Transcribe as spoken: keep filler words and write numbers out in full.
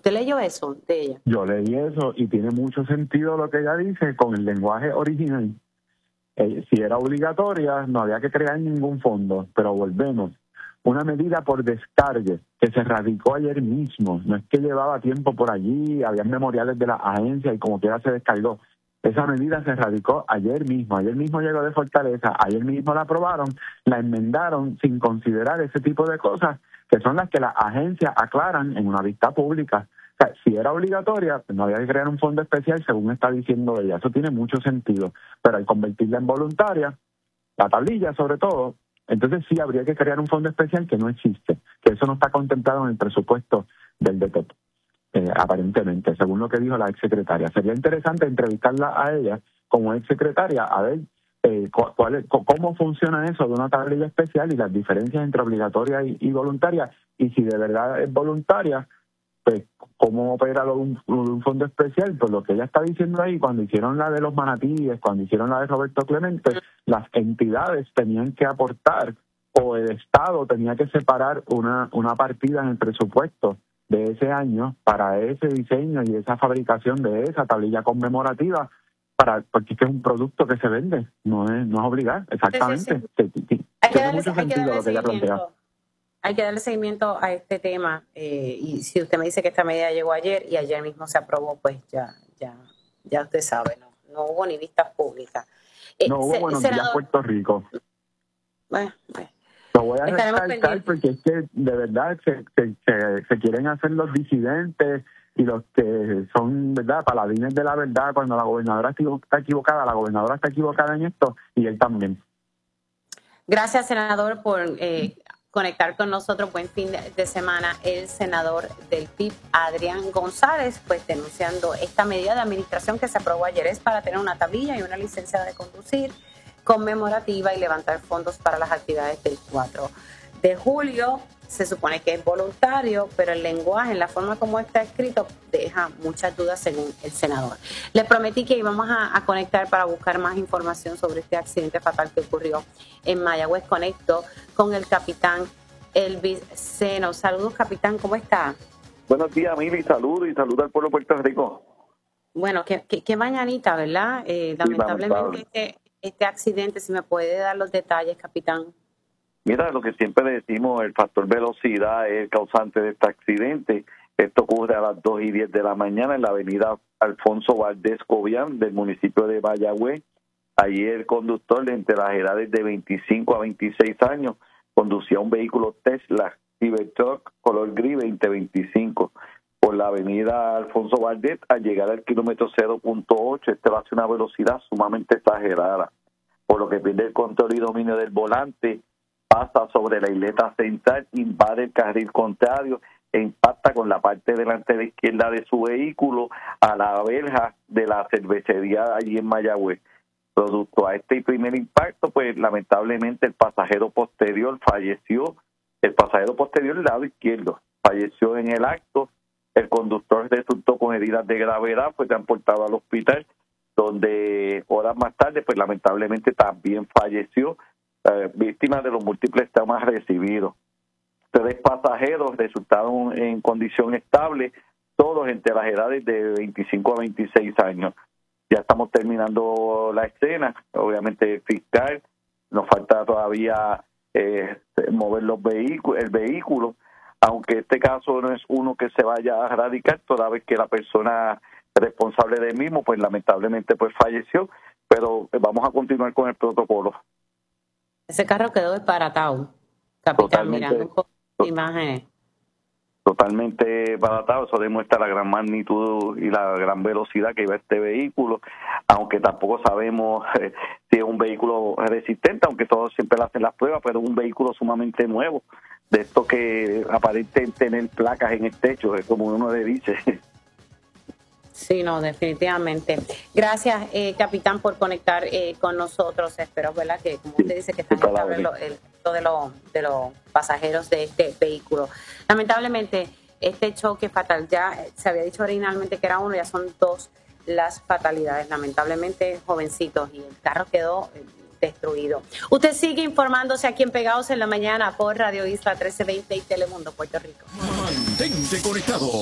¿Usted leyó eso de ella? Yo leí eso y tiene mucho sentido lo que ella dice con el lenguaje original. Eh, si era obligatoria, no había que crear ningún fondo, pero volvemos. Una medida por descargue que se radicó ayer mismo, no es que llevaba tiempo por allí, había memoriales de la agencia y como quiera se descargó. Esa medida se radicó ayer mismo, ayer mismo llegó de Fortaleza, ayer mismo la aprobaron, la enmendaron sin considerar ese tipo de cosas que son las que las agencias aclaran en una vista pública. O sea, si era obligatoria, pues no había que crear un fondo especial según está diciendo ella. Eso tiene mucho sentido, pero al convertirla en voluntaria, la tablilla sobre todo, entonces sí habría que crear un fondo especial que no existe, que eso no está contemplado en el presupuesto del D T P, eh, aparentemente, según lo que dijo la exsecretaria. Sería interesante entrevistarla a ella como exsecretaria a ver eh, cuál es, cómo funciona eso de una tablilla especial y las diferencias entre obligatoria y, y voluntaria, y si de verdad es voluntaria, pues cómo opera lo de un, lo de un fondo especial. Pues lo que ella está diciendo ahí, cuando hicieron la de los manatíes, cuando hicieron la de Roberto Clemente, las entidades tenían que aportar o el Estado tenía que separar una, una partida en el presupuesto de ese año para ese diseño y esa fabricación de esa tablilla conmemorativa, para porque es que es un producto que se vende, no es, no es obligar, exactamente. Sí, sí, sí. Sí, sí. Hay que Tiene darle, mucho hay que sentido darle lo que ella plantea. seguimiento. Hay que darle seguimiento a este tema eh, y si usted me dice que esta medida llegó ayer y ayer mismo se aprobó, pues ya ya ya usted sabe, no, no hubo ni vistas públicas. Eh, no hubo se, buenos senador, días Puerto Rico. Bueno, bueno. Lo voy a Estaremos recalcar pendientes. porque es que de verdad se, se, se, se quieren hacer los disidentes y los que son, ¿verdad?, paladines de la verdad. Cuando la gobernadora está equivocada, la gobernadora está equivocada en esto y él también. Gracias, senador, por eh, conectar con nosotros. Buen fin de semana. El senador del P I B, Adrián González, pues denunciando esta medida de administración que se aprobó ayer. Es para tener una tablilla y una licencia de conducir conmemorativa y levantar fondos para las actividades del cuatro de julio. Se supone que es voluntario, pero el lenguaje, en la forma como está escrito, deja muchas dudas según el senador. Le prometí que íbamos a, a conectar para buscar más información sobre este accidente fatal que ocurrió en Mayagüez. Conecto con el capitán Elvis Seno. Saludos, capitán, ¿cómo está? Buenos días, Mili, saludos y saludos al pueblo de Puerto Rico. Bueno, qué, qué, qué mañanita, ¿verdad? Eh, lamentablemente sí, este, este accidente, si me puede dar los detalles, capitán. Mira, lo que siempre decimos, el factor velocidad es el causante de este accidente. Esto ocurre a las dos y diez de la mañana en la avenida Alfonso Valdés Cobian del municipio de Mayagüez. Allí el conductor, de entre las edades de veinticinco a veintiséis años, conducía un vehículo Tesla Cybertruck color gris veinte veinticinco por la avenida Alfonso Valdés. Al llegar al kilómetro cero punto ocho, este va a ser una velocidad sumamente exagerada, por lo que pierde el control y dominio del volante, pasa sobre la isleta central, invade el carril contrario e impacta con la parte delante de la izquierda de su vehículo a la verja de la cervecería allí en Mayagüez. Producto a este primer impacto, pues lamentablemente el pasajero posterior falleció, el pasajero posterior del lado izquierdo falleció en el acto. El conductor resultó con heridas de gravedad, fue transportado al hospital, donde horas más tarde, pues lamentablemente también falleció, eh, víctima de los múltiples traumas recibidos. Tres pasajeros resultaron en condición estable, todos entre las edades de veinticinco a veintiséis años. Ya estamos terminando la escena, obviamente el fiscal, nos falta todavía eh, mover los vehículos, el vehículo, aunque este caso no es uno que se vaya a radicar, toda vez que la persona responsable del mismo, pues lamentablemente pues falleció, pero vamos a continuar con el protocolo. Ese carro quedó desbaratado, capitán, Totalmente, mirando un poco de imágenes. Totalmente baratado, eso demuestra la gran magnitud y la gran velocidad que iba este vehículo, aunque tampoco sabemos eh, si es un vehículo resistente, aunque todos siempre le hacen las pruebas, pero es un vehículo sumamente nuevo, de esto que aparenten tener placas en el techo, es como uno le dice. Sí, no, definitivamente. Gracias, eh, capitán, por conectar eh, con nosotros. Espero, ¿verdad?, que, como usted dice, que están estables lo, el, lo de, lo, de los pasajeros de este vehículo. Lamentablemente, este choque fatal, ya se había dicho originalmente que era uno, ya son dos las fatalidades. Lamentablemente, jovencitos, y el carro quedó eh, destruido. Usted sigue informándose aquí en Pegados en la Mañana por Radio Isla trece veinte y Telemundo, Puerto Rico. Mantente conectado.